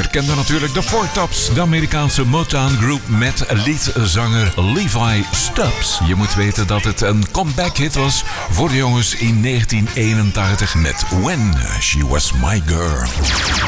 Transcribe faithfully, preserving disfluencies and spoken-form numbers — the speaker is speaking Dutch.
herkende natuurlijk de Four Tops, de Amerikaanse Motown Group met liedzanger Levi Stubbs. Je moet weten dat het een comeback hit was voor de jongens in negentien eenentachtig met When She Was My Girl.